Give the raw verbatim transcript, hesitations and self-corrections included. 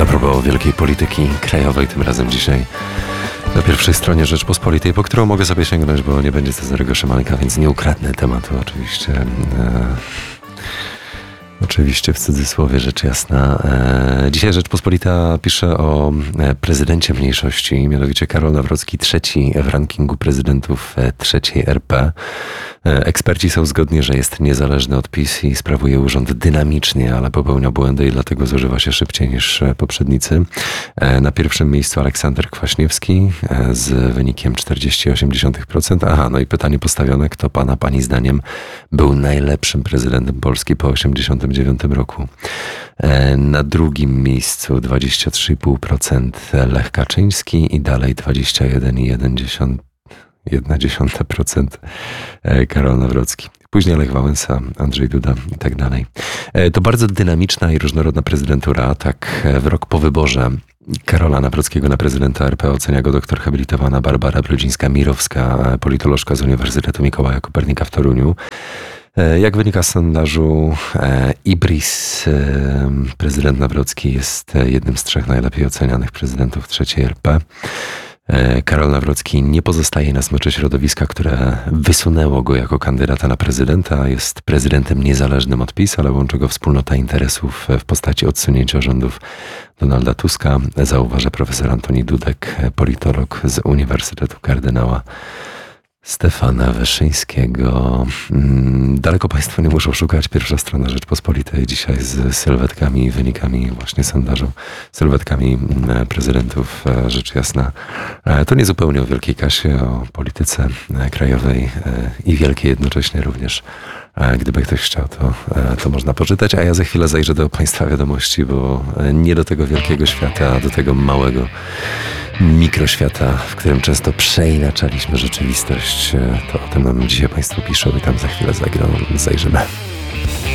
A propos wielkiej polityki krajowej, tym razem dzisiaj na pierwszej stronie Rzeczpospolitej, po którą mogę sobie sięgnąć, bo nie będzie Cezarego Szymańka, więc nie ukradnę tematu oczywiście. E, oczywiście w cudzysłowie, rzecz jasna. E, dzisiaj Rzeczpospolita pisze o prezydencie mniejszości, mianowicie Karol Nawrocki, trzeci w rankingu prezydentów trzeciej R P. Eksperci są zgodni, że jest niezależny od PiS i sprawuje urząd dynamicznie, ale popełnia błędy i dlatego zużywa się szybciej niż poprzednicy. Na pierwszym miejscu Aleksander Kwaśniewski z wynikiem czterdzieści osiem przecinek osiem procent. Aha, no i pytanie postawione, kto pana, pani zdaniem był najlepszym prezydentem Polski po osiemdziesiątym dziewiątym roku. Na drugim miejscu dwadzieścia trzy i pół procent Lech Kaczyński i dalej dwadzieścia jeden i jeden dziesiąte procent Karol Nawrocki. Później Lech Wałęsa, Andrzej Duda i tak dalej. To bardzo dynamiczna i różnorodna prezydentura. Tak w rok po wyborze Karola Nawrockiego na prezydenta R P ocenia go doktor habilitowana Barbara Brudzińska-Mirowska, politolożka z Uniwersytetu Mikołaja Kopernika w Toruniu. Jak wynika z sondażu Ibris, prezydent Nawrocki jest jednym z trzech najlepiej ocenianych prezydentów trzeciej R P. Karol Nawrocki nie pozostaje na smyczy środowiska, które wysunęło go jako kandydata na prezydenta. Jest prezydentem niezależnym od PiS, ale łączy go wspólnota interesów w postaci odsunięcia rządów Donalda Tuska, zauważa profesor Antoni Dudek, politolog z Uniwersytetu Kardynała Stefana Wyszyńskiego. Daleko Państwo nie muszą szukać. Pierwsza strona Rzeczpospolitej dzisiaj z sylwetkami i wynikami właśnie sondażu, sylwetkami prezydentów, rzecz jasna. To nie zupełnie o wielkiej kasie, o polityce krajowej i wielkiej jednocześnie również. Gdyby ktoś chciał, to, to można poczytać, a ja za chwilę zajrzę do Państwa wiadomości, bo nie do tego wielkiego świata, a do tego małego mikroświata, w którym często przeinaczaliśmy rzeczywistość. To o tym nam dzisiaj Państwo piszą i tam za chwilę zajrzymy.